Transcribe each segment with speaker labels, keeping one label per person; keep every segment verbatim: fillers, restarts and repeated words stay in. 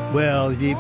Speaker 1: Well, if you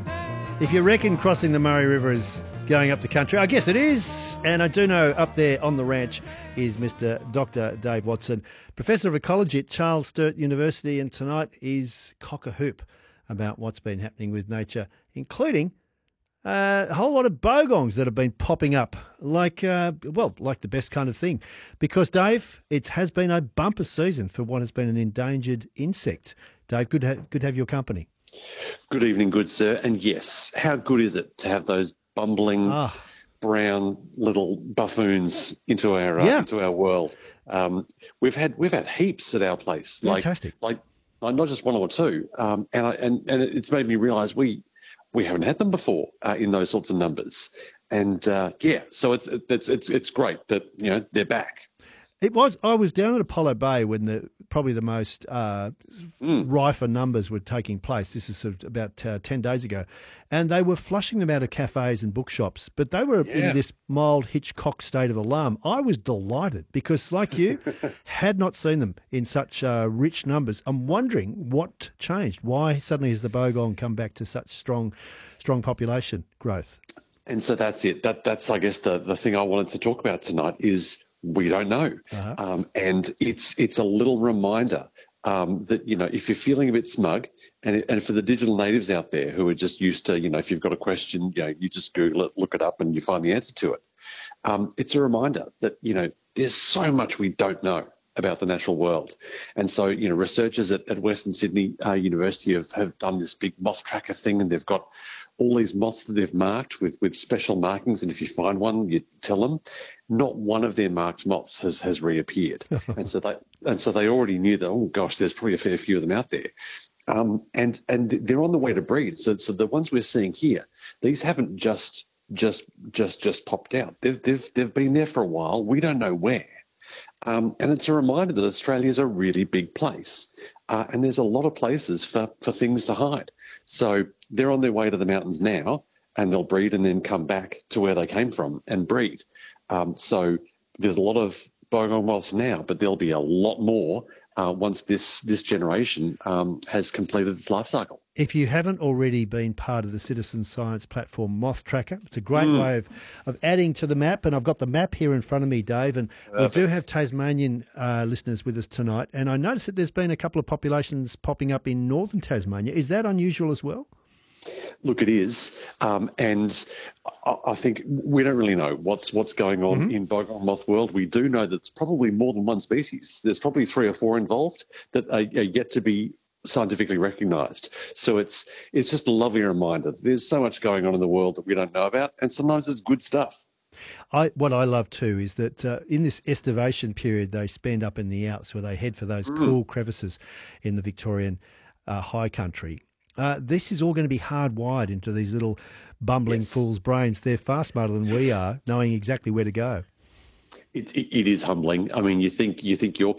Speaker 1: if you reckon crossing the Murray River is going up the country, I guess it is. And I do know up there on the ranch is Mister Doctor Dave Watson, Professor of Ecology at Charles Sturt University, and tonight is cock-a-hoop about what's been happening with nature, including uh, a whole lot of bogongs that have been popping up, like, uh, well, like the best kind of thing. Because, Dave, it has been a bumper season for what has been an endangered insect. Dave, good, ha- good to have your company.
Speaker 2: Good evening, good sir. And yes, how good is it to have those bumbling,
Speaker 1: Ah.
Speaker 2: brown little buffoons into our uh,
Speaker 1: Yeah.
Speaker 2: into our world? Um, we've had we've had heaps at our place.
Speaker 1: Fantastic.
Speaker 2: Like, like not just one or two. Um, and I, and and it's made me realise we we haven't had them before uh, in those sorts of numbers. And uh, yeah, so it's it's it's it's great that you know they're back.
Speaker 1: It was. I was down at Apollo Bay when the probably the most uh,
Speaker 2: Mm.
Speaker 1: rifer numbers were taking place. This is sort of about uh, ten days ago, and they were flushing them out of cafes and bookshops. But they were
Speaker 2: Yeah.
Speaker 1: in this mild Hitchcock state of alarm. I was delighted because, like you, had not seen them in such uh, rich numbers. I'm wondering what changed. Why suddenly has the bogong come back to such strong, strong population growth?
Speaker 2: And so that's it. That that's I guess the the thing I wanted to talk about tonight is we don't know,
Speaker 1: Uh-huh.
Speaker 2: um, and it's it's a little reminder um, that you know if you're feeling a bit smug, and and for the digital natives out there who are just used to you know if you've got a question, you know you just Google it, look it up, and you find the answer to it. Um, it's a reminder that you know there's so much we don't know about the natural world, and so you know researchers at, at Western Sydney uh, University have, have done this big moth tracker thing, and they've got all these moths that they've marked with, with special markings, and if you find one, you tell them. Not one of their marked moths has, has reappeared, and so they and so they already knew that. Oh gosh, there's probably a fair few of them out there, um, and and they're on the way to breed. So so the ones we're seeing here, these haven't just just just just popped out. They've they've they've been there for a while. We don't know where. Um, and it's a reminder that Australia is a really big place, uh, and there's a lot of places for, for things to hide. So they're on their way to the mountains now, and they'll breed and then come back to where they came from and breed. Um, so there's a lot of bogong moths now, but there'll be a lot more uh, once this this generation um, has completed its life cycle.
Speaker 1: If you haven't already been part of the citizen science platform Moth Tracker, it's a great
Speaker 2: Mm.
Speaker 1: way of, of adding to the map. And I've got the map here in front of me, Dave, and
Speaker 2: Perfect.
Speaker 1: we do have Tasmanian uh, listeners with us tonight. And I noticed that there's been a couple of populations popping up in northern Tasmania. Is that unusual as well?
Speaker 2: Look, it is, um, and I, I think we don't really know what's what's going on
Speaker 1: Mm-hmm.
Speaker 2: in bogong moth world. We do know that it's probably more than one species. There's probably three or four involved that are, are yet to be scientifically recognised. So it's it's just a lovely reminder that there's so much going on in the world that we don't know about, and sometimes it's good stuff.
Speaker 1: I, what I love too is that uh, in this estivation period they spend up in the Alps where they head for those
Speaker 2: Mm.
Speaker 1: cool crevices in the Victorian uh, high country. Uh, this is all going to be hardwired into these little bumbling
Speaker 2: Yes.
Speaker 1: fools' brains. They're far smarter than we are, knowing exactly where to go.
Speaker 2: It, it, it is humbling. I mean, you think you think your